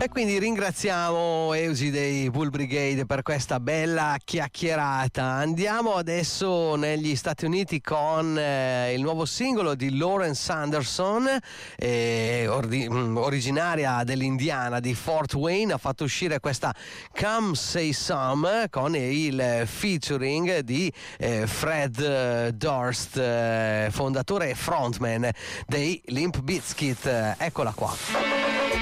E quindi ringraziamo Eusi dei Bull Brigade per questa bella chiacchierata. Andiamo adesso negli Stati Uniti con il nuovo singolo di Lauren Sanderson, originaria dell'Indiana, di Fort Wayne. Ha fatto uscire questa Come Say Some con il featuring di Fred Durst, fondatore e frontman dei Limp Bizkit. Eccola qua.